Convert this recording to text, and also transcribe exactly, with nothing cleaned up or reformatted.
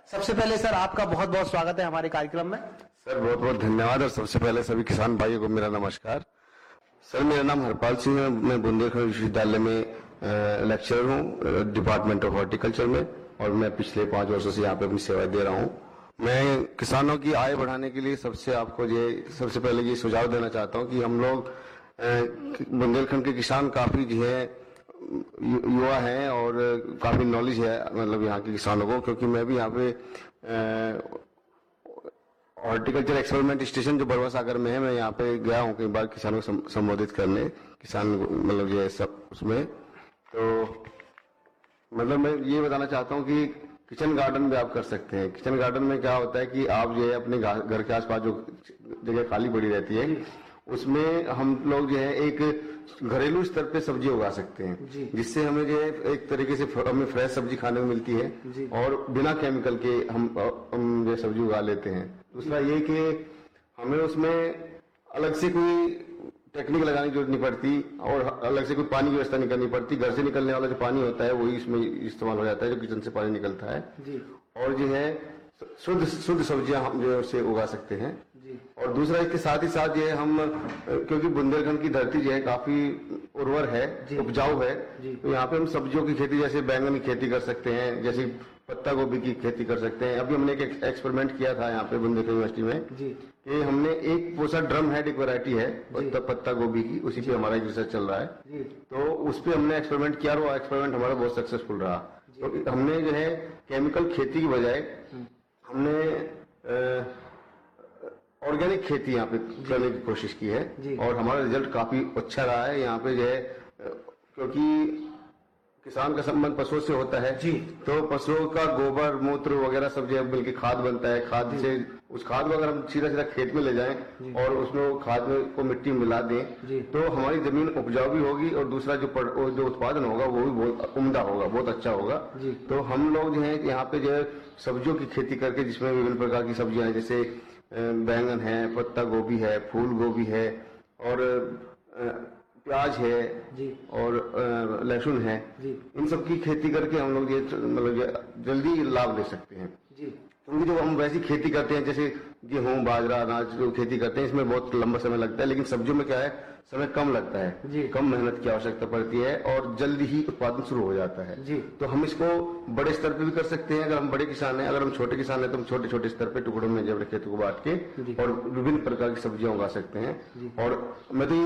सबसे पहले सर आपका बहुत बहुत स्वागत है हमारे कार्यक्रम में। सर बहुत बहुत धन्यवाद और सबसे पहले सभी किसान भाइयों को मेरा नमस्कार। सर मेरा नाम हरपाल सिंह है, मैं बुंदेलखंड विश्वविद्यालय में लेक्चरर हूँ डिपार्टमेंट ऑफ हॉर्टिकल्चर में, और मैं पिछले पांच वर्षों से यहाँ पे अपनी सेवाएं दे रहा हूँ। मैं किसानों की आय बढ़ाने के लिए सबसे आपको ये सबसे पहले ये सुझाव देना चाहता हूँ कि हम लोग बुंदेलखंड के किसान काफी जो है युवा हैं और काफी नॉलेज है मतलब यहाँ के किसानों को, क्योंकि मैं भी यहाँ पे हॉर्टिकल्चर एक्सपेरिमेंट स्टेशन जो बरवा सागर में है, मैं यहाँ पे गया हूँ कई बार किसानों को संबोधित करने, किसान मतलब ये सब उसमें। तो मतलब मैं ये बताना चाहता हूँ कि किचन गार्डन भी आप कर सकते हैं। किचन गार्डन में क्या होता है कि आप जो है अपने घर के आसपास जो जगह खाली पड़ी रहती है उसमें हम लोग जो है एक घरेलू स्तर पे सब्जी उगा सकते हैं, जिससे हमें जो है एक तरीके से हमें फ्रेश सब्जी खाने को मिलती है और बिना केमिकल के हम हम जो सब्जी उगा लेते हैं। दूसरा ये कि हमें उसमें अलग से कोई टेक्निक लगाने की जरूरत नहीं पड़ती और अलग से कोई पानी की व्यवस्था नहीं करनी पड़ती। घर से निकलने वाला जो पानी होता है वही इसमें इस्तेमाल हो जाता है, जो किचन से पानी निकलता है जी। और जो है शुद्ध शुद्ध सब्जियां हम जो है उससे उगा सकते हैं जी। और दूसरा इसके साथ ही साथ जो है हम, क्योंकि बुंदेलखंड की धरती जो है काफी उर्वर है, उपजाऊ है, तो यहाँ पे हम सब्जियों की खेती जैसे बैंगन की खेती कर सकते हैं, जैसे पत्ता गोभी की खेती कर सकते हैं। अभी हमने एक एक्सपेरिमेंट किया था यहाँ पे बुंदेलखंड यूनिवर्सिटी में जी। कि हमने एक पोसा ड्रम हेड एक वैरायटी है पत्ता गोभी की, उसी पे हमारा रिसर्च चल रहा है, तो उस पे हमने एक्सपेरिमेंट किया और वो एक्सपेरिमेंट हमारा बहुत सक्सेसफुल रहा। तो हमने जो है केमिकल खेती की बजाय हमने ऑर्गेनिक खेती यहाँ पे करने की कोशिश की है और हमारा रिजल्ट काफी अच्छा रहा है। यहाँ पे जो है क्योंकि किसान का संबंध पशुओं से होता है जी, तो पशुओं का गोबर मूत्र वगैरह सब जो है मिलकर खाद बनता है। खाद से उस खाद को अगर हम सीधा सीधा खेत में ले जाएं और उसमें खाद में को मिट्टी में मिला दें तो हमारी जमीन उपजाऊ भी होगी और दूसरा जो जो उत्पादन होगा वो भी बहुत उम्दा होगा, बहुत अच्छा होगा। तो हम लोग जो है यहाँ पे जो है सब्जियों की खेती करके, जिसमें विभिन्न प्रकार की सब्जियां हैं, जैसे बैंगन है, पत्ता गोभी है, फूल गोभी है और प्याज है जी। और लहसुन है जी। इन सब की खेती करके हम लोग ये मतलब जल्दी लाभ ले सकते हैं जी। क्योंकि जो हम वैसी खेती करते हैं जैसे गेहूं बाजरा अनाज जो खेती करते हैं इसमें बहुत लंबा समय लगता है, लेकिन सब्जियों में क्या है समय कम लगता है जी। कम मेहनत की आवश्यकता पड़ती है और जल्दी ही उत्पादन शुरू हो जाता है जी। तो हम इसको बड़े स्तर पे भी कर सकते हैं अगर हम बड़े किसान हैं। अगर हम छोटे किसान हैं तो हम छोटे छोटे स्तर पे टुकड़ों में जब खेतों को बांट के और विभिन्न प्रकार की सब्जियां उगा सकते हैं। और मैं तो